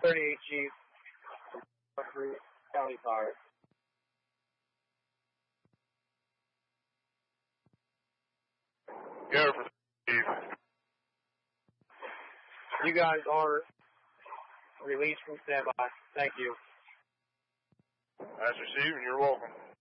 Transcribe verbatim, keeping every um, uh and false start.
thirty-eight Chief, County Fire. Go for Chief. You guys are released from standby. Thank you. That's received, and you're welcome.